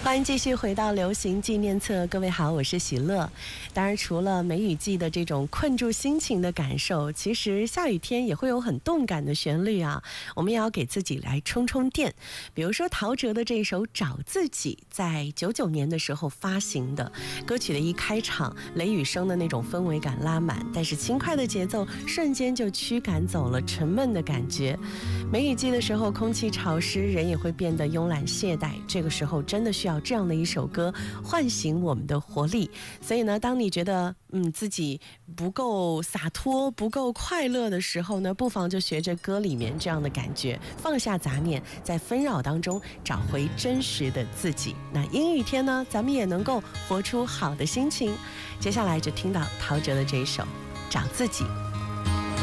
欢迎继续回到流行纪念册，各位好，我是喜乐。当然，除了梅雨季的这种困住心情的感受，其实下雨天也会有很动感的旋律啊。我们也要给自己来充充电。比如说陶喆的这首《找自己》，在99年的时候发行的歌曲的一开场，雷雨声的那种氛围感拉满，但是轻快的节奏瞬间就驱赶走了沉闷的感觉。梅雨季的时候，空气潮湿，人也会变得慵懒懈怠，这个时候真的需要这样的一首歌唤醒我们的活力。所以呢，当你觉得自己不够洒脱不够快乐的时候呢，不妨就学着歌里面这样的感觉，放下杂念，在纷扰当中找回真实的自己。那阴雨天呢，咱们也能够活出好的心情。接下来就听到陶喆的这一首《找自己》。